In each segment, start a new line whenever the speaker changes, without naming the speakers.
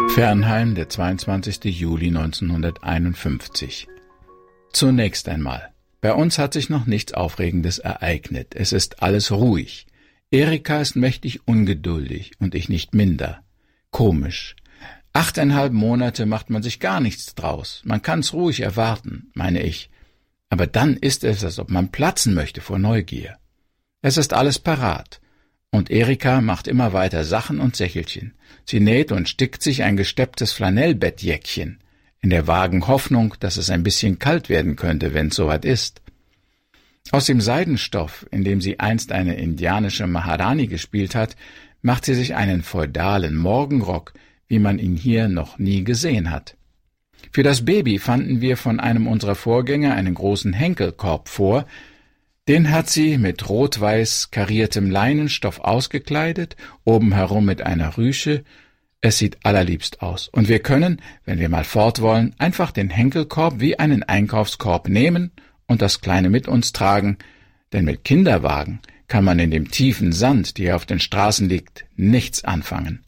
Fernheim, der 22. Juli 1951. Zunächst einmal. Bei uns hat sich noch nichts Aufregendes ereignet. Es ist alles ruhig. Erika ist mächtig ungeduldig und ich nicht minder. Komisch. 8,5 Monate macht man sich gar nichts draus. Man kann's ruhig erwarten, meine ich. Aber dann ist es, als ob man platzen möchte vor Neugier. Es ist alles parat. Und Erika macht immer weiter Sachen und Sächelchen. Sie näht und stickt sich ein gestepptes Flanellbettjäckchen, in der vagen Hoffnung, dass es ein bisschen kalt werden könnte, wenn's soweit ist. Aus dem Seidenstoff, in dem sie einst eine indianische Maharani gespielt hat, macht sie sich einen feudalen Morgenrock, wie man ihn hier noch nie gesehen hat. Für das Baby fanden wir von einem unserer Vorgänger einen großen Henkelkorb vor. Den hat sie mit rot-weiß kariertem Leinenstoff ausgekleidet, oben herum mit einer Rüsche. Es sieht allerliebst aus. Und wir können, wenn wir mal fort wollen, einfach den Henkelkorb wie einen Einkaufskorb nehmen und das Kleine mit uns tragen, denn mit Kinderwagen kann man in dem tiefen Sand, der auf den Straßen liegt, nichts anfangen.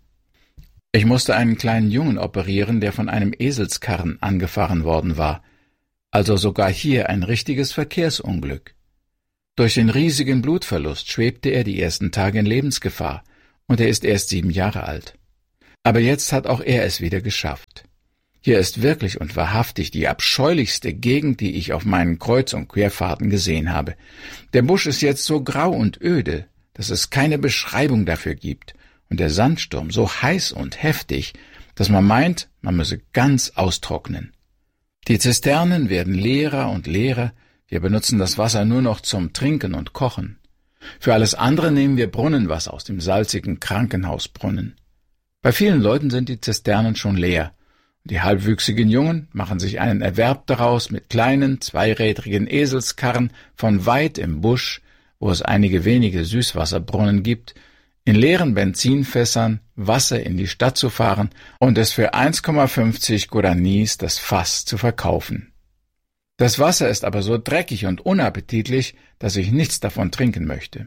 Ich musste einen kleinen Jungen operieren, der von einem Eselskarren angefahren worden war. Also sogar hier ein richtiges Verkehrsunglück. Durch den riesigen Blutverlust schwebte er die ersten Tage in Lebensgefahr, und er ist erst 7 Jahre alt. Aber jetzt hat auch er es wieder geschafft. Hier ist wirklich und wahrhaftig die abscheulichste Gegend, die ich auf meinen Kreuz- und Querfahrten gesehen habe. Der Busch ist jetzt so grau und öde, dass es keine Beschreibung dafür gibt, und der Sandsturm so heiß und heftig, dass man meint, man müsse ganz austrocknen. Die Zisternen werden leerer und leerer. Wir benutzen das Wasser nur noch zum Trinken und Kochen. Für alles andere nehmen wir Brunnenwasser aus dem salzigen Krankenhausbrunnen. Bei vielen Leuten sind die Zisternen schon leer. Die halbwüchsigen Jungen machen sich einen Erwerb daraus mit kleinen, zweirädrigen Eselskarren von weit im Busch, wo es einige wenige Süßwasserbrunnen gibt, in leeren Benzinfässern Wasser in die Stadt zu fahren und es für 1,50 Guaranis das Fass zu verkaufen. Das Wasser ist aber so dreckig und unappetitlich, dass ich nichts davon trinken möchte.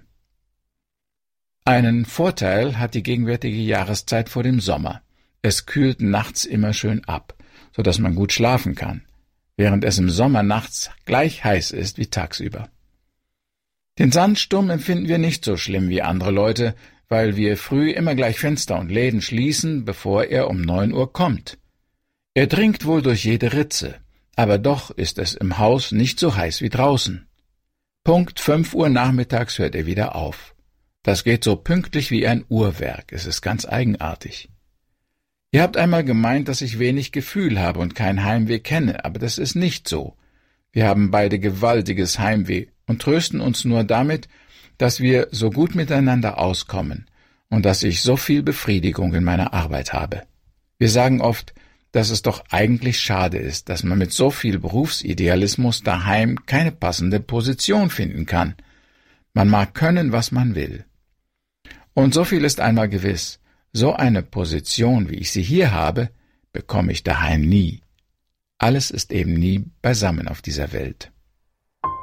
Einen Vorteil hat die gegenwärtige Jahreszeit vor dem Sommer. Es kühlt nachts immer schön ab, so dass man gut schlafen kann, während es im Sommer nachts gleich heiß ist wie tagsüber. Den Sandsturm empfinden wir nicht so schlimm wie andere Leute, weil wir früh immer gleich Fenster und Läden schließen, bevor er um 9 Uhr kommt. Er dringt wohl durch jede Ritze, aber doch ist es im Haus nicht so heiß wie draußen. Punkt 5 Uhr nachmittags hört er wieder auf. Das geht so pünktlich wie ein Uhrwerk, es ist ganz eigenartig. Ihr habt einmal gemeint, dass ich wenig Gefühl habe und kein Heimweh kenne, aber das ist nicht so. Wir haben beide gewaltiges Heimweh und trösten uns nur damit, dass wir so gut miteinander auskommen und dass ich so viel Befriedigung in meiner Arbeit habe. Wir sagen oft, dass es doch eigentlich schade ist, dass man mit so viel Berufsidealismus daheim keine passende Position finden kann. Man mag können, was man will. Und so viel ist einmal gewiss, so eine Position, wie ich sie hier habe, bekomme ich daheim nie. Alles ist eben nie beisammen auf dieser Welt.